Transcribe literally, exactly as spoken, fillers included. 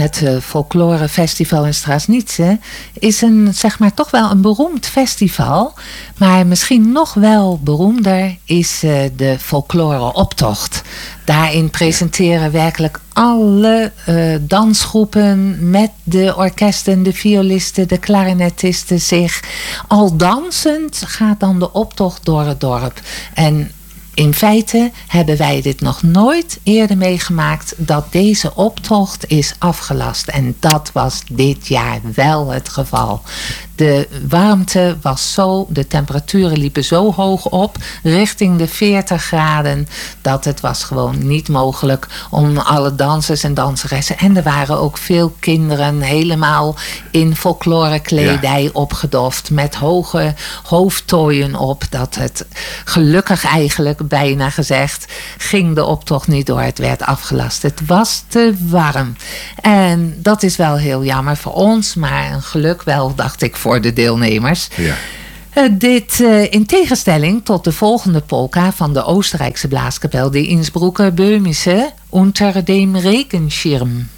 het uh, folklorefestival in Straßnitze is een, zeg maar, toch wel een beroemd festival. Maar misschien nog wel beroemder is uh, de folkloreoptocht. Daarin presenteren werkelijk alle uh, dansgroepen met de orkesten, de violisten, de klarinetisten zich. Al dansend gaat dan de optocht door het dorp. En in feite hebben wij dit nog nooit eerder meegemaakt dat deze optocht is afgelast. En dat was dit jaar wel het geval. De warmte was zo, de temperaturen liepen zo hoog op, richting de veertig graden, dat het was gewoon niet mogelijk om alle dansers en danseressen. En er waren ook veel kinderen helemaal in folklorekledij ja. opgedoft, met hoge hoofdtooien op. Dat het gelukkig eigenlijk, bijna gezegd, ging de optocht niet door. Het werd afgelast. Het was te warm. En dat is wel heel jammer voor ons, maar een geluk wel, dacht ik, voor de deelnemers. Ja. Uh, dit uh, in tegenstelling tot de volgende polka van de Oostenrijkse blaaskapel, de Innsbrucker Böhmische Unter dem Regenschirm.